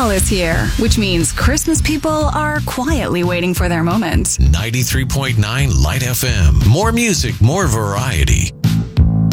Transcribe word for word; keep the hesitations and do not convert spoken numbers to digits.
fall is here, which means Christmas people are quietly waiting for their moment. ninety-three point nine Light F M. More music, more variety.